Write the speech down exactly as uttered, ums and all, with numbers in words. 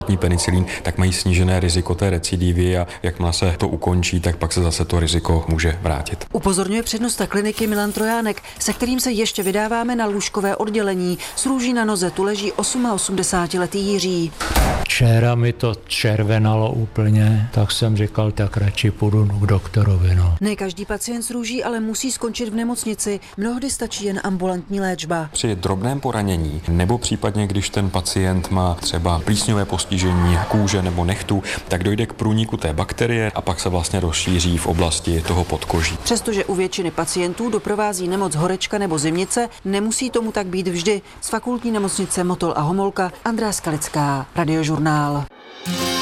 penicilín, tak mají snížené riziko té recidivy a jakmile se to ukončí, tak pak se zase to riziko může vrátit. Upozorňuje přednosta kliniky Milan Trojánek, se kterým se ještě vydáváme na lůžkové oddělení. S růží na noze tu leží osmaosmdesátiletý Jiří. Včera mi to červenalo úplně, tak jsem říkal, tak radši půjdu k doktorovi. No. Ne každý pacient s růží ale musí skončit v nemocnici. Mnohdy stačí jen ambulantní léčba. Při drobném poranění nebo případně, když ten pacient má třeba plísňové postižení kůže nebo nehtu, tak dojde k průniku té bakterie a pak se vlastně rozšíří v oblasti toho podkoží. Přestože u většiny pacientů doprovází nemoc horečka nebo zimnice, nemusí tomu tak být vždy. Z fakultní nemocnice Motol a Homolka Andrá Skalická, Radiožurnál.